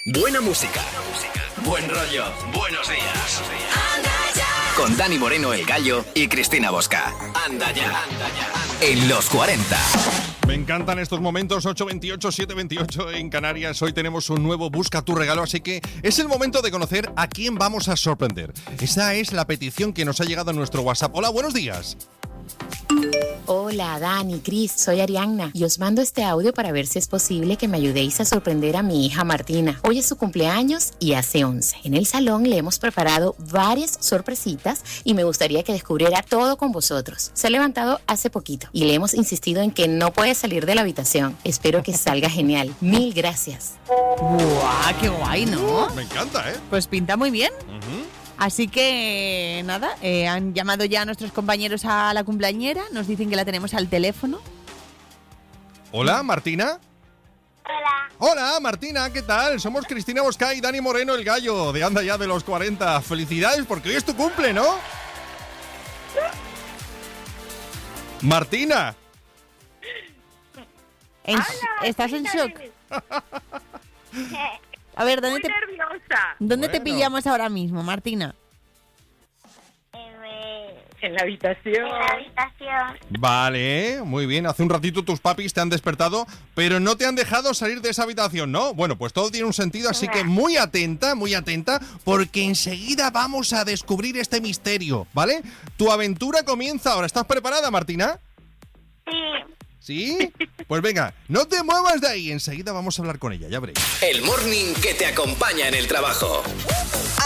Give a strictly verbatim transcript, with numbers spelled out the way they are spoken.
Buena música. Buen rollo. Buenos días. Con Dani Moreno, el Gallo, y Cristina Bosca. Anda ya. En los cuarenta. Me encantan estos momentos. Ocho veintiocho, siete veintiocho en Canarias. Hoy tenemos un nuevo Busca tu regalo, así que es el momento de conocer a quién vamos a sorprender. Esa es la petición que nos ha llegado a nuestro WhatsApp. Hola, buenos días. Hola, Dani, Cris, soy Arianna y os mando este audio para ver si es posible que me ayudéis a sorprender a mi hija Martina. Hoy es su cumpleaños y hace once. En el salón le hemos preparado varias sorpresitas y me gustaría que descubriera todo con vosotros. Se ha levantado hace poquito y le hemos insistido en que no puede salir de la habitación. Espero que salga genial. Mil gracias. ¡Guau! ¡Qué guay!, ¿no? Uh, me encanta, ¿eh? Pues pinta muy bien. Uh-huh. Así que, nada, eh, han llamado ya a nuestros compañeros a la cumpleañera. Nos dicen que la tenemos al teléfono. Hola, Martina. Hola. Hola, Martina, ¿qué tal? Somos Cristina Bosca y Dani Moreno, el Gallo, de Anda Ya de los cuarenta. Felicidades, porque hoy es tu cumple, ¿no? Martina. En, Hola, ¿Estás en shock? A ver, ¿dónde Muy te, nerviosa. ¿dónde te Bueno. pillamos ahora mismo, Martina? En la habitación. En la habitación. Vale, muy bien. Hace un ratito tus papis te han despertado, pero no te han dejado salir de esa habitación, ¿no? Bueno, pues todo tiene un sentido, así que muy atenta, muy atenta, porque enseguida vamos a descubrir este misterio, ¿vale? Tu aventura comienza ahora. ¿Estás preparada, Martina? Sí. ¿Sí? Pues venga, no te muevas de ahí. Enseguida vamos a hablar con ella, ya veréis. El morning que te acompaña en el trabajo.